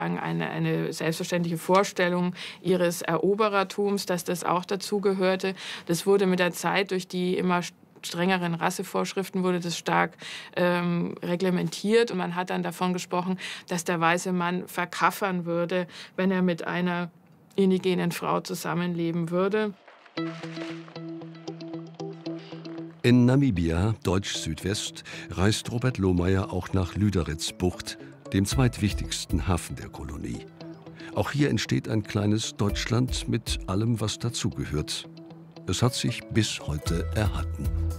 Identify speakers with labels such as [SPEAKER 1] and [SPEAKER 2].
[SPEAKER 1] eine selbstverständliche Vorstellung ihres Eroberertums, dass das auch dazugehörte. Das wurde mit der Zeit durch die immer strengeren Rassevorschriften wurde das stark reglementiert und man hat dann davon gesprochen, dass der weiße Mann verkaffern würde, wenn er mit einer indigenen Frau zusammenleben würde.
[SPEAKER 2] In Namibia, Deutsch-Südwest, reist Robert Lohmeier auch nach Lüderitzbucht, dem zweitwichtigsten Hafen der Kolonie. Auch hier entsteht ein kleines Deutschland mit allem, was dazugehört. Es hat sich bis heute erhalten.